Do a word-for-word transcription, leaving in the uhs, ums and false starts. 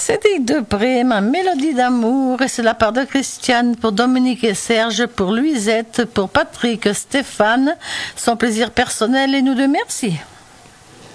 C'était de prime, Mélodie d'amour, et c'est la part de Christiane pour Dominique et Serge, pour Louisette, pour Patrick, Stéphane, son plaisir personnel et nous deux merci.